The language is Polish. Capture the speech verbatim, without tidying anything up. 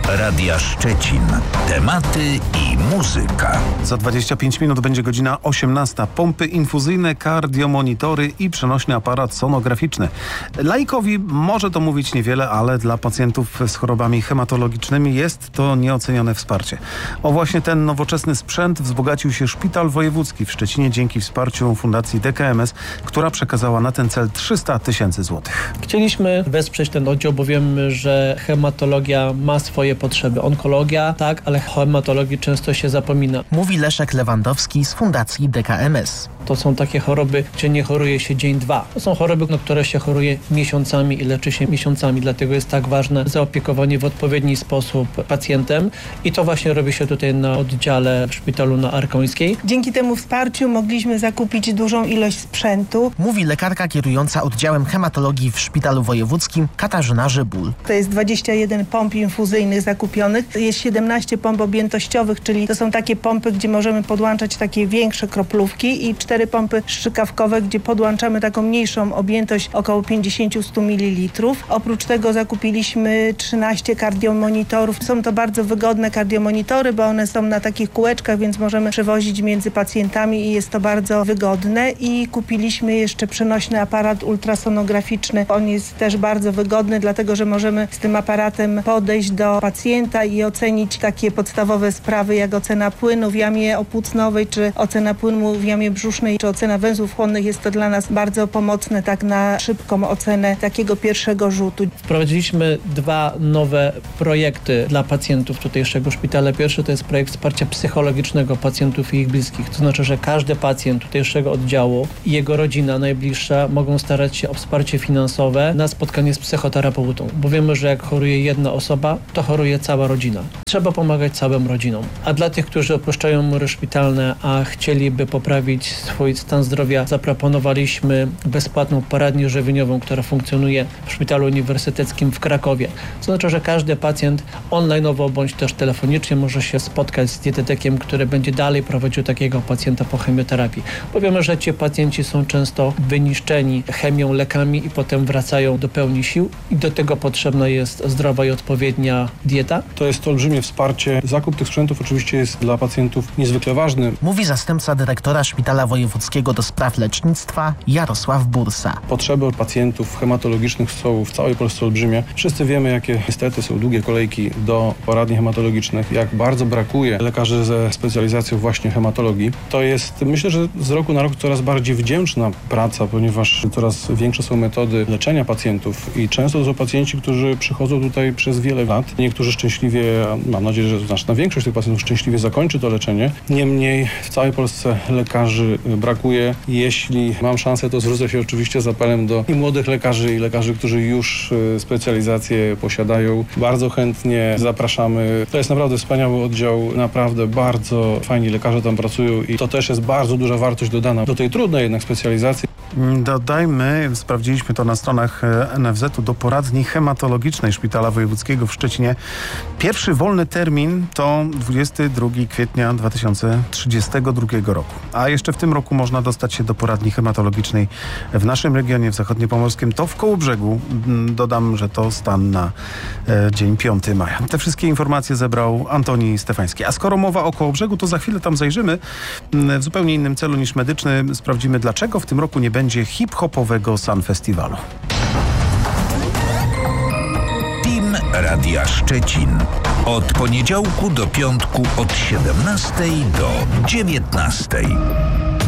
Radia Szczecin. Tematy i muzyka. Za dwadzieścia pięć minut będzie godzina osiemnasta. Pompy infuzyjne, kardiomonitory i przenośny aparat sonograficzny. Laikowi może to mówić niewiele, ale dla pacjentów z chorobami hematologicznymi jest to nieocenione wsparcie. O właśnie ten nowoczesny sprzęt wzbogacił się Szpital Wojewódzki w Szczecinie dzięki wsparciu Fundacji D K M S, która przekazała na ten cel trzysta tysięcy złotych. Chcieliśmy wesprzeć ten oddział, bo wiemy, że hematologia ma swoje potrzeby. Onkologia tak, ale hematologii często się zapomina. Mówi Leszek Lewandowski z Fundacji D K M S. To są takie choroby, gdzie nie choruje się dzień, dwa. To są choroby, na które się choruje miesiącami i leczy się miesiącami. Dlatego jest tak ważne zaopiekowanie w odpowiedni sposób pacjentem i to właśnie robi się tutaj na oddziale w szpitalu na Arkońskiej. Dzięki temu wsparciu mogliśmy zakupić dużą ilość sprzętu. Mówi lekarka kierująca oddziałem hematologii w Szpitalu Wojewódzkim Katarzyna Żybul. To jest dwadzieścia jeden pomp infuzyjnych zakupionych. Jest siedemnaście pomp objętościowych, czyli to są takie pompy, gdzie możemy podłączać takie większe kroplówki i cztery pompy strzykawkowe, gdzie podłączamy taką mniejszą objętość około pięćdziesiąt do stu mililitrów. Oprócz tego zakupiliśmy trzynaście kardiomonitorów. Są to bardzo wygodne kardiomonitory, bo one są na takich kółeczkach, więc możemy przewozić między pacjentami i jest to bardzo wygodne. I kupiliśmy jeszcze przenośny aparat ultrasonograficzny. On jest też bardzo wygodny, dlatego że możemy z tym aparatem podejść do pacjenta i ocenić takie podstawowe sprawy, jak ocena płynu w jamie opłucnowej, czy ocena płynu w jamie brzusznej, czy ocena węzłów chłonnych. Jest to dla nas bardzo pomocne tak na szybką ocenę takiego pierwszego rzutu. Wprowadziliśmy dwa nowe projekty dla pacjentów tutejszego szpitala. Pierwszy to jest projekt wsparcia psychologicznego pacjentów i ich bliskich. To znaczy, że każdy pacjent tutejszego oddziału i jego rodzina najbliższa mogą starać się o wsparcie finansowe na spotkanie z psychoterapeutą. Bo wiemy, że jak choruje jedna osoba, to choruje cała rodzina. Trzeba pomagać całym rodzinom. A dla tych, którzy opuszczają mury szpitalne, a chcieliby poprawić swój stan zdrowia, zaproponowaliśmy bezpłatną poradnię żywieniową, która funkcjonuje w Szpitalu Uniwersyteckim w Krakowie. To znaczy, że każdy pacjent online'owo bądź też telefonicznie może się spotkać z dietetykiem, który będzie dalej prowadził takiego pacjenta po chemioterapii. Bo wiemy, że ci pacjenci są często wyniszczeni chemią, lekami i potem wracają do pełni sił i do tego potrzebna jest zdrowa i odpowiednia dieta. To jest olbrzymie wsparcie. Zakup tych sprzętów oczywiście jest dla pacjentów niezwykle ważny. Mówi zastępca dyrektora Szpitala Wojewódzkiego do spraw lecznictwa Jarosław Bursa. Potrzeby pacjentów hematologicznych są w całej Polsce olbrzymie. Wszyscy wiemy, jakie niestety są długie kolejki do poradni hematologicznych, jak bardzo brakuje lekarzy ze specjalizacją właśnie hematologii. To jest, myślę, że z roku na rok coraz bardziej wdzięczna praca, ponieważ coraz większe są metody leczenia pacjentów i często to są pacjenci, którzy przychodzą tutaj przez wiele lat. Niektórzy szczęśliwie, mam nadzieję, że znaczna większość tych pacjentów szczęśliwie zakończy to leczenie. Niemniej w całej Polsce lekarzy brakuje. Jeśli mam szansę, to zwrócę się oczywiście z apelem do i młodych lekarzy, i lekarzy, którzy już specjalizację posiadają. Bardzo chętnie zapraszamy. To jest naprawdę wspaniały oddział, naprawdę bardzo fajni lekarze tam pracują i to też jest bardzo duża wartość dodana do tej trudnej jednak specjalizacji. Dodajmy, sprawdziliśmy to na stronach N F Z u, do poradni hematologicznej Szpitala Wojewódzkiego w Szczecinie. Pierwszy wolny termin to dwudziestego drugiego kwietnia dwa tysiące trzydziestego drugiego roku. A jeszcze w tym roku można dostać się do poradni hematologicznej w naszym regionie, w zachodniopomorskim. To w Kołobrzegu. Dodam, że to stan na e, dzień piątego maja. Te wszystkie informacje zebrał Antoni Stefański. A skoro mowa o Kołobrzegu, to za chwilę tam zajrzymy. W zupełnie innym celu niż medyczny. Sprawdzimy, dlaczego w tym roku nie będzie hip-hopowego Sun Festiwalu. Team Radia Szczecin. Od poniedziałku do piątku od siedemnastej do dziewiętnastej.